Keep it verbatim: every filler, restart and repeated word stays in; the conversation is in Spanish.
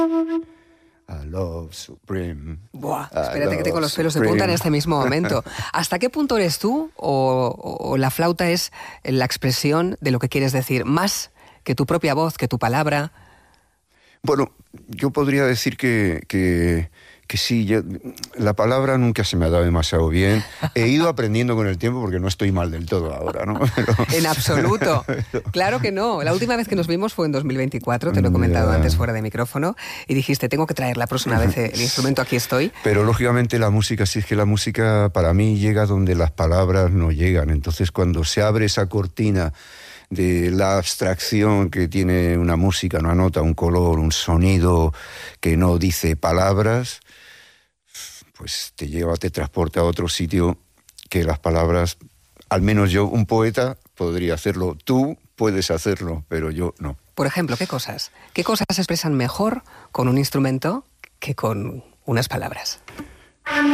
A love supreme. Buah, espérate que tengo los pelos de punta en este mismo momento. ¿Hasta qué punto eres tú o, o la flauta es la expresión de lo que quieres decir? Más que tu propia voz, que tu palabra. Bueno, yo podría decir que, que, que sí, yo, la palabra nunca se me ha dado demasiado bien. He ido aprendiendo con el tiempo porque no estoy mal del todo ahora, ¿no? Pero, en absoluto. Pero, claro que no. La última vez que nos vimos fue en dos mil veinticuatro, te lo he comentado yeah. antes fuera de micrófono, y dijiste, tengo que traer la próxima vez el instrumento, aquí estoy. Pero lógicamente la música, sí es que la música para mí llega donde las palabras no llegan. Entonces cuando se abre esa cortina de la abstracción que tiene una música, una nota, un color, un sonido que no dice palabras, pues te lleva, te transporta a otro sitio que las palabras, al menos yo, un poeta, podría hacerlo. Tú puedes hacerlo, pero yo no. Por ejemplo, ¿qué cosas? ¿Qué cosas se expresan mejor con un instrumento que con unas palabras?